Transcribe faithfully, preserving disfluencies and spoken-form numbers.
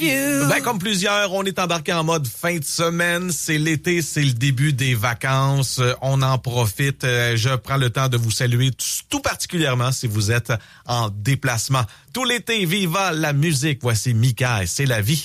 Ben, comme plusieurs, on est embarqué en mode fin de semaine. C'est l'été, c'est le début des vacances. On en profite. Je prends le temps de vous saluer tout particulièrement si vous êtes en déplacement. Tout l'été, viva la musique. Voici Mika et C'est la vie.